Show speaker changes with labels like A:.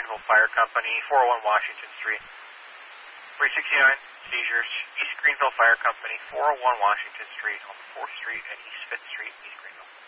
A: Greenville Fire Company, 401 Washington Street. 369, seizures, East Greenville Fire Company, 401 Washington Street on 4th Street and East 5th Street, East Greenville.